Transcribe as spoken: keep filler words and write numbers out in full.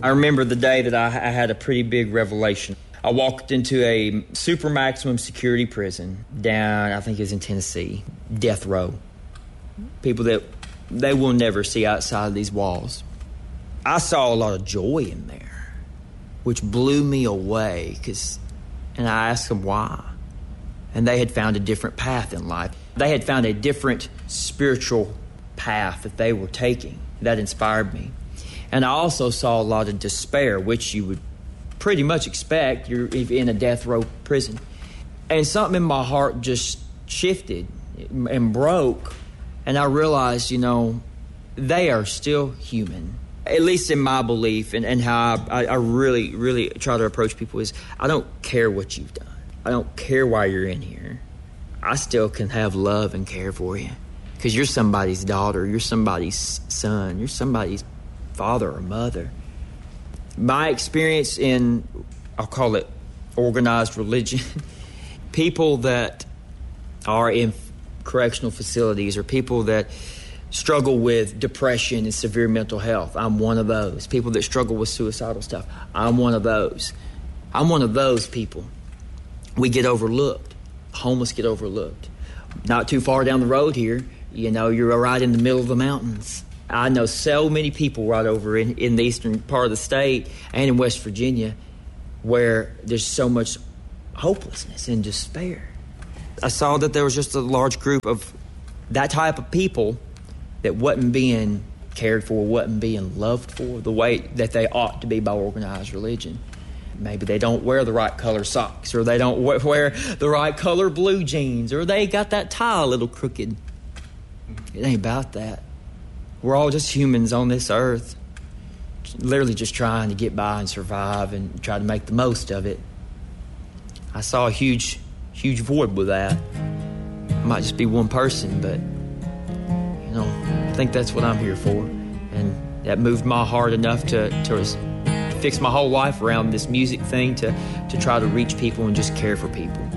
I remember the day that I, I had a pretty big revelation. I walked into a super maximum security prison down, I think it was in Tennessee, death row. People that they will never see outside of these walls. I saw a lot of joy in there, which blew me away, 'cause, and I asked them why. And they had found a different path in life. They had found a different spiritual path that they were taking. That inspired me. And I also saw a lot of despair, which you would pretty much expect. You're in a death row prison. And something in my heart just shifted and broke. And I realized, you know, they are still human. At least in my belief, and, and how I, I really, really try to approach people is, I don't care what you've done. I don't care why you're in here. I still can have love and care for you. Because you're somebody's daughter, you're somebody's son, you're somebody's father or mother. My experience in, I'll call it organized religion, people that are in correctional facilities or people that struggle with depression and severe mental health, I'm one of those. People that struggle with suicidal stuff, I'm one of those. I'm one of those people. We get overlooked. Homeless get overlooked. Not too far down the road here, you know, you're right in the middle of the mountains. I know so many people right over in, in the eastern part of the state and in West Virginia where there's so much hopelessness and despair. I saw that there was just a large group of that type of people that wasn't being cared for, wasn't being loved for the way that they ought to be by organized religion. Maybe they don't wear the right color socks, or they don't wear the right color blue jeans, or they got that tie a little crooked. It ain't about that. We're all just humans on this earth, literally just trying to get by and survive and try to make the most of it. I saw a huge, huge void with that. I might just be one person, but, you know, I think that's what I'm here for. And that moved my heart enough to, to fix my whole life around this music thing, to, to try to reach people and just care for people.